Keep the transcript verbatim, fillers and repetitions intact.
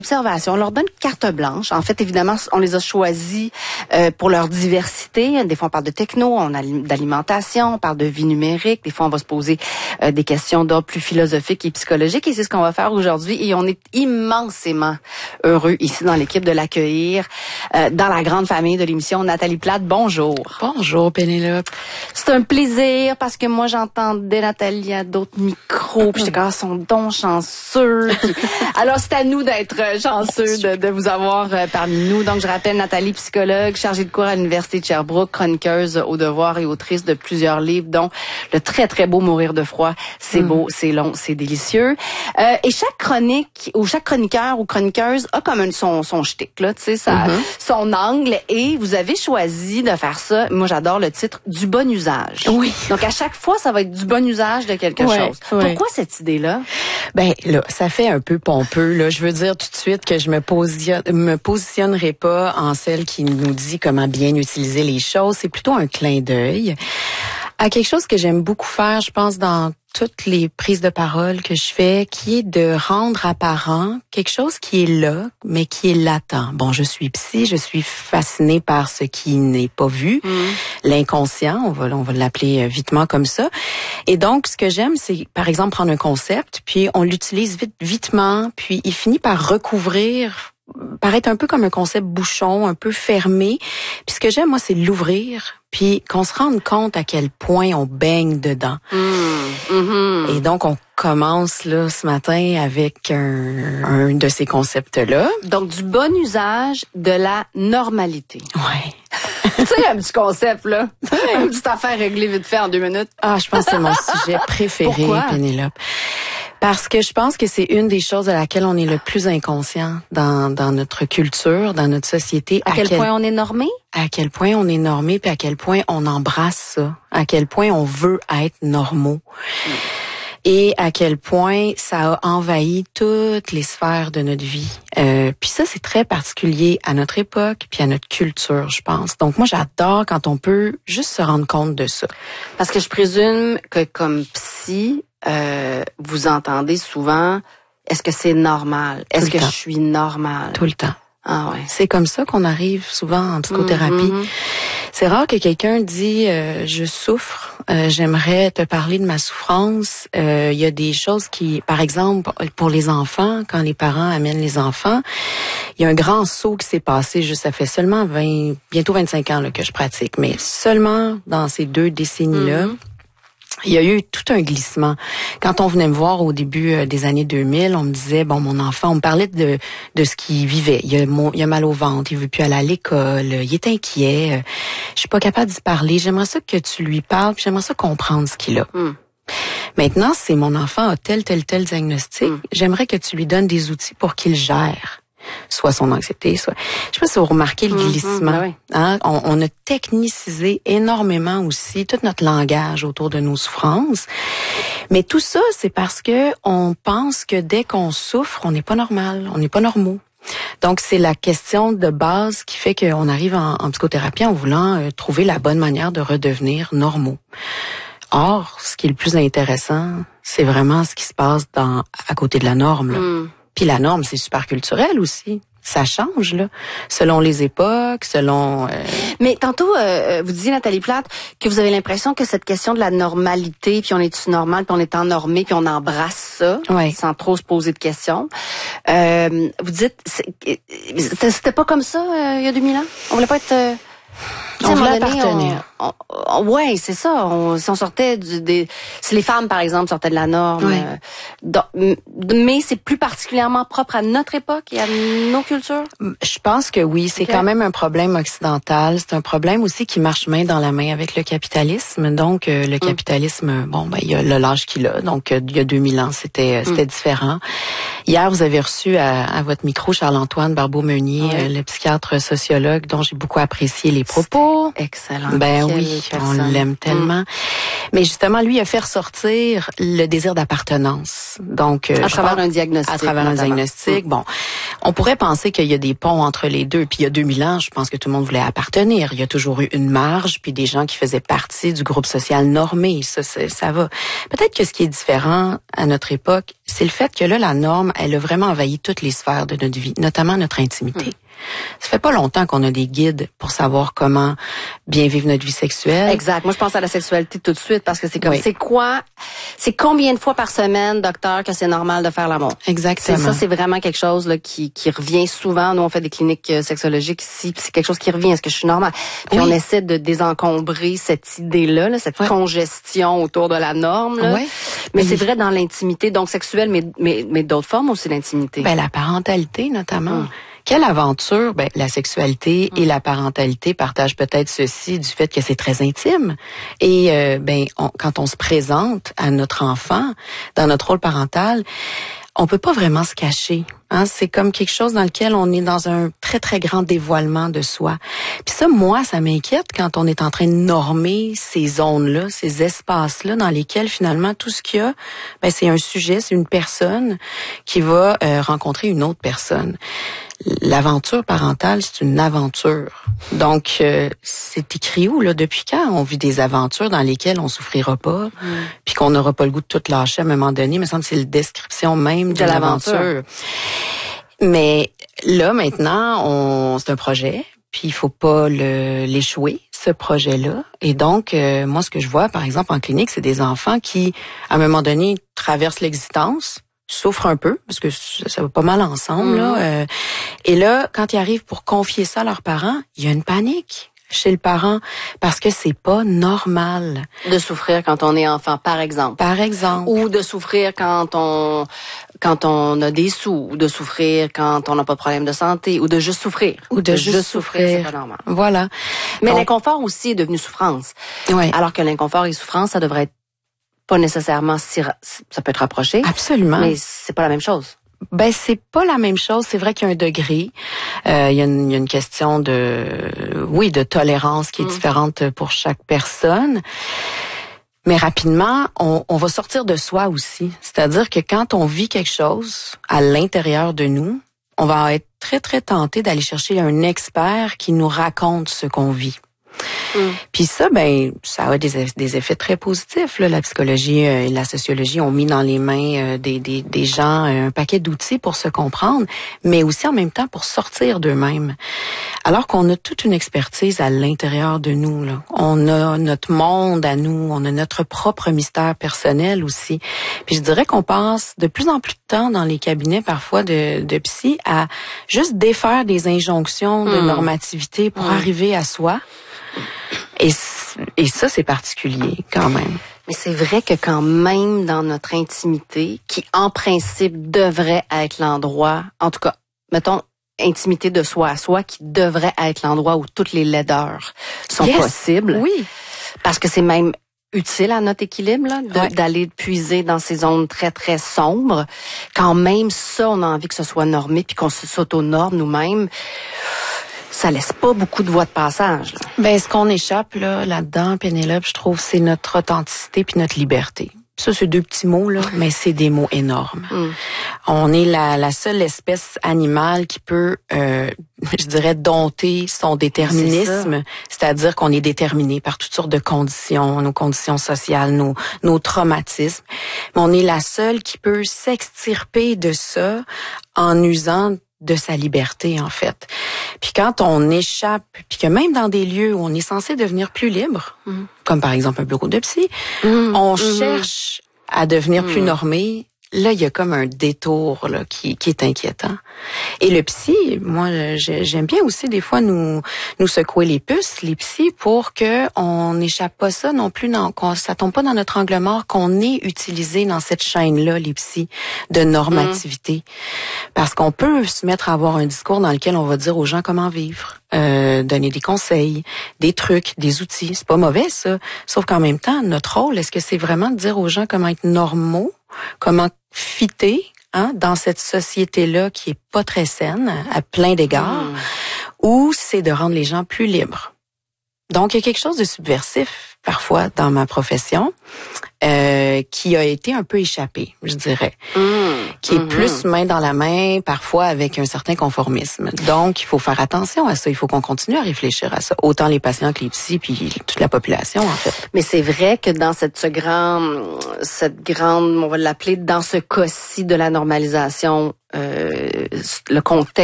observation. On leur donne carte blanche. En fait, évidemment, on les a choisis euh, pour leur diversité. Des fois, on parle de techno, on a d'alimentation, on parle de vie numérique. Des fois, on va se poser euh, des questions d'ordre plus philosophique et psychologique. Et c'est ce qu'on va faire aujourd'hui. Et on est immensément heureux ici dans l'équipe de l'accueillir euh, dans la grande famille de l'émission. Nathalie Plate, bonjour. Bonjour, Pénélope. C'est un plaisir parce que moi, j'entendais Nathalie à d'autres micros. Puis j'étais comme, ah, son don chanceux. Puis, alors, c'est à nous d'être chanceux de, de vous avoir euh, parmi nous. Donc, je rappelle, Nathalie, psychologue, chargée de cours à l'Université de Sherbrooke, chroniqueuse au devoir et autrice de plusieurs livres, dont le très, très beau Mourir de froid. C'est mm. beau, c'est long, c'est délicieux. Euh, et chaque chronique, ou chaque chroniqueur ou chroniqueuse a comme un, son, son shtick, là, tu sais, sa, mm-hmm. son angle. Et vous avez choisi de faire ça. Moi, j'adore le titre, du bon usage. Oui. Donc, à chaque fois, ça va être du bon usage de quelque ouais, chose. Ouais. Pourquoi cette idée-là? Ben, là, ça fait un peu pompeux, là. Je veux dire tout de suite que je me positionne, me positionnerai pas en celle qui nous dit comment bien utiliser les choses. C'est plutôt un clin d'œil à quelque chose que j'aime beaucoup faire, je pense, dans toutes les prises de parole que je fais, qui est de rendre apparent quelque chose qui est là, mais qui est latent. Bon, je suis psy, je suis fascinée par ce qui n'est pas vu, mmh. l'inconscient, on va, on va l'appeler vitement comme ça. Et donc, ce que j'aime, c'est, par exemple, prendre un concept, puis on l'utilise vite, vitement, puis il finit par recouvrir, paraître un peu comme un concept bouchon, un peu fermé. Puis ce que j'aime, moi, c'est l'ouvrir, puis qu'on se rende compte à quel point on baigne dedans. Mmh, mmh. Et donc, on commence là ce matin avec un, un de ces concepts-là. Donc, du bon usage de la normalité. Ouais. Tu sais, un petit concept, là. Une petite affaire réglée vite fait en deux minutes. Ah, je pense que c'est mon sujet préféré, Pourquoi? Pénélope. Parce que je pense que c'est une des choses à laquelle on est le plus inconscient dans, dans notre culture, dans notre société. À, à quel, quel point on est normé? À quel point on est normé, puis à quel point on embrasse ça. À quel point on veut être normaux. Mm. Et à quel point ça a envahi toutes les sphères de notre vie. Euh, puis ça, c'est très particulier à notre époque, puis à notre culture, je pense. Donc moi, j'adore quand on peut juste se rendre compte de ça. Parce que je présume que comme psy, euh, vous entendez souvent, est-ce que c'est normal? Est-ce que je suis normale? Tout le temps. Ah ouais. C'est comme ça qu'on arrive souvent en psychothérapie. Mm-hmm. C'est rare que quelqu'un dit euh, je souffre, euh, j'aimerais te parler de ma souffrance. Il euh, y a des choses qui, par exemple, pour les enfants, quand les parents amènent les enfants, il y a un grand saut qui s'est passé. Juste, ça fait seulement vingt, bientôt vingt-cinq ans là, que je pratique, mais seulement dans ces deux décennies-là. Mm-hmm. Il y a eu tout un glissement. Quand on venait me voir au début des années deux mille, on me disait, bon, mon enfant, on me parlait de de ce qu'il vivait. Il a, il a mal au ventre, il veut plus aller à l'école, il est inquiet, je suis pas capable d'y parler. J'aimerais ça que tu lui parles, puis j'aimerais ça comprendre ce qu'il a. Mm. Maintenant, si mon enfant a tel, tel, tel diagnostic, mm. j'aimerais que tu lui donnes des outils pour qu'il gère. Soit son anxiété, soit... Je sais pas si vous remarquez le glissement. Mm-hmm, ben oui. hein? on, on a technicisé énormément aussi tout notre langage autour de nos souffrances. Mais tout ça, c'est parce que on pense que dès qu'on souffre, on n'est pas normal, on n'est pas normaux. Donc, c'est la question de base qui fait qu'on arrive en, en psychothérapie en voulant euh, trouver la bonne manière de redevenir normaux. Or, ce qui est le plus intéressant, c'est vraiment ce qui se passe dans à côté de la norme, là. Mm. Puis la norme, c'est super culturel aussi. Ça change, là, selon les époques, selon... Euh... Mais tantôt, euh, vous disiez, Nathalie Plate, que vous avez l'impression que cette question de la normalité, puis on est-tu normal, puis on est ennormé, puis on embrasse ça, ouais. sans trop se poser de questions. Euh, vous dites, c'est, c'était pas comme ça euh, il y a deux mille ans? On voulait pas être... Euh... On voulait appartenir. On, on, ouais, c'est ça. On, si on sortait du, des, si les femmes, par exemple, sortaient de la norme. Oui. Euh, donc, mais c'est plus particulièrement propre à notre époque et à nos cultures. Je pense que oui, c'est okay. quand même un problème occidental. C'est un problème aussi qui marche main dans la main avec le capitalisme. Donc, euh, le capitalisme, mm. bon, ben, il y a le l'âge qu'il a. Donc, euh, il y a deux mille ans, c'était, c'était mm. différent. Hier, vous avez reçu à, à votre micro Charles-Antoine Barbeau-Meunier, oui. euh, le psychiatre sociologue, dont j'ai beaucoup apprécié les propos. Excellent. Ben Quelle oui, personne. On l'aime tellement. Mm. Mais justement, lui a fait ressortir le désir d'appartenance. Donc, euh, à travers un diagnostic. À travers notamment. un diagnostic. Mm. Bon, on pourrait penser qu'il y a des ponts entre les deux. Puis il y a deux mille ans, je pense que tout le monde voulait appartenir. Il y a toujours eu une marge, puis des gens qui faisaient partie du groupe social normé. Ça, ça va. Peut-être que ce qui est différent à notre époque, c'est le fait que là, la norme, elle a vraiment envahi toutes les sphères de notre vie, notamment notre intimité. Mmh. Ça fait pas longtemps qu'on a des guides pour savoir comment bien vivre notre vie sexuelle. Exact. Moi, je pense à la sexualité tout de suite parce que c'est comme, oui. c'est quoi, c'est combien de fois par semaine, docteur, que c'est normal de faire l'amour? Exactement. C'est ça, c'est vraiment quelque chose là qui qui revient souvent. Nous, on fait des cliniques sexologiques ici, puis c'est quelque chose qui revient. Est-ce que je suis normale? Puis oui. on essaie de désencombrer cette idée-là, là, cette ouais. congestion autour de la norme. Là. Ouais. Mais, mais c'est vrai dans l'intimité, donc sexuelle, mais mais mais d'autres formes aussi d'intimité. Ben la parentalité notamment. Hum. Quelle aventure, ben, la sexualité mmh. et la parentalité partagent peut-être ceci du fait que c'est très intime. Et euh, ben, on, quand on se présente à notre enfant dans notre rôle parental, on peut pas vraiment se cacher. Hein? C'est comme quelque chose dans lequel on est dans un très, très grand dévoilement de soi. Puis ça, moi, ça m'inquiète quand on est en train de normer ces zones-là, ces espaces-là dans lesquels, finalement, tout ce qu'il y a, ben, c'est un sujet, c'est une personne qui va euh, rencontrer une autre personne. L'aventure parentale, c'est une aventure. Donc, euh, c'est écrit où, là? Depuis quand on vit des aventures dans lesquelles on souffrira pas, mm. puis qu'on n'aura pas le goût de tout lâcher à un moment donné? Il me semble que c'est la description même de, de l'aventure. l'aventure. Mais là, maintenant, on, c'est un projet, puis il faut pas le, l'échouer, ce projet-là. Et donc, euh, moi, ce que je vois, par exemple, en clinique, c'est des enfants qui, à un moment donné, traversent l'existence, souffrent un peu, parce que ça va pas mal ensemble. Mmh. Là. Euh, et là, quand ils arrivent pour confier ça à leurs parents, il y a une panique chez le parent, parce que c'est pas normal. De souffrir quand on est enfant, par exemple. Par exemple. Ou de souffrir quand on quand on a des sous, ou de souffrir quand on n'a pas de problème de santé, ou de juste souffrir. Ou de, de juste, juste souffrir, souffrir, c'est pas normal. Voilà. Mais donc, l'inconfort aussi est devenu souffrance. Oui. Alors que l'inconfort et souffrance, ça devrait être pas nécessairement si ça peut être rapproché. Absolument. Mais c'est pas la même chose. Ben c'est pas la même chose. C'est vrai qu'il y a un degré. Euh, il y a une, il y a une question de, oui, de tolérance qui est mmh. différente pour chaque personne. Mais rapidement, on, on va sortir de soi aussi. C'est-à-dire que quand on vit quelque chose à l'intérieur de nous, on va être très très tenté d'aller chercher un expert qui nous raconte ce qu'on vit. Mm. Puis ça, ben, ça a des, des effets très positifs. Là. La psychologie et la sociologie ont mis dans les mains euh, des, des, des gens euh, un paquet d'outils pour se comprendre, mais aussi en même temps pour sortir d'eux-mêmes. Alors qu'on a toute une expertise à l'intérieur de nous. Là. On a notre monde à nous, on a notre propre mystère personnel aussi. Puis je dirais qu'on passe de plus en plus de temps dans les cabinets parfois de, de psy à juste défaire des injonctions de mm. normativité pour mm. arriver à soi. Et, et ça, c'est particulier quand même. Mais c'est vrai que quand même dans notre intimité, qui en principe devrait être l'endroit, en tout cas, mettons, intimité de soi à soi, qui devrait être l'endroit où toutes les laideurs sont yes. possibles. Oui. Parce que c'est même utile à notre équilibre, là, de, ouais. d'aller puiser dans ces zones très, très sombres. Quand même, ça, on a envie que ce soit normé puis qu'on s'auto-norme nous-mêmes. Ça laisse pas beaucoup de voies de passage. Là. Ben, ce qu'on échappe là, là-dedans, Pénélope, je trouve, c'est notre authenticité puis notre liberté. Ça, c'est deux petits mots, là, mais c'est des mots énormes. Mm. On est la, la seule espèce animale qui peut, euh, je dirais, dompter son déterminisme, c'est c'est-à-dire qu'on est déterminé par toutes sortes de conditions, nos conditions sociales, nos, nos traumatismes. Mais on est la seule qui peut s'extirper de ça en usant de sa liberté, en fait. Puis quand on échappe, puis que même dans des lieux où on est censé devenir plus libre, mm. comme par exemple un bureau de psy, mm. on mm. cherche à devenir mm. plus normé. Là, il y a comme un détour là qui, qui est inquiétant. Et le psy, moi, j'aime bien aussi des fois nous nous secouer les puces, les psys, pour que on n'échappe pas ça non plus, non, qu'on ça tombe pas dans notre angle mort, qu'on est utilisé dans cette chaîne-là, les psys, de normativité. Mmh. Parce qu'on peut se mettre à avoir un discours dans lequel on va dire aux gens comment vivre, euh, donner des conseils, des trucs, des outils. C'est pas mauvais, ça. Sauf qu'en même temps, notre rôle, est-ce que c'est vraiment de dire aux gens comment être normaux, comment fitter hein, dans cette société-là qui est pas très saine à plein d'égards, mmh. ou c'est de rendre les gens plus libres? Donc, il y a quelque chose de subversif, parfois, dans ma profession, euh, qui a été un peu échappé, je dirais. Mmh, qui est mmh. plus main dans la main, parfois avec un certain conformisme. Donc, il faut faire attention à ça. Il faut qu'on continue à réfléchir à ça. Autant les patients que les psys, puis toute la population, en fait. Mais c'est vrai que dans cette ce grand, cette grande, on va l'appeler, dans ce cas-ci de la normalisation, euh, le contexte